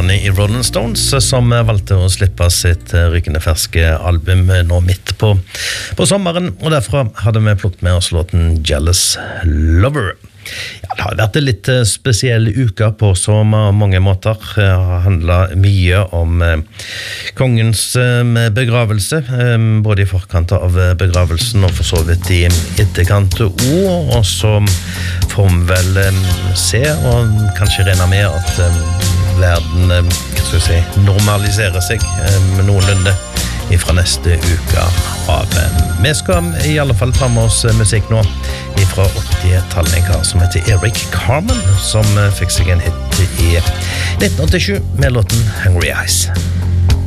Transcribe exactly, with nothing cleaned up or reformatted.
medlemmene i Rolling Stones, som valgte å slippe sitt rykende ferske album nå midt på, på sommeren, og derfra hadde vi plukket med oss låten Jealous Lover. Ja, det har vært en litt spesiell uke på så mange måter. Det har handlet mye om eh, kongens eh, begravelse, eh, både i forkant av begravelsen og for så vidt i etterkant også, og så får vi vel eh, se og kanskje regne med at eh, verden eh, hva skal jeg si, normaliserer seg eh, noenlunde fra neste uke av. Vi skal i alle fall ta med oss musikk nå fra åtti-tallet, en kar som heter Eric Carmen, som fikk seg en hit i nitten åttisju med låten Hungry Eyes.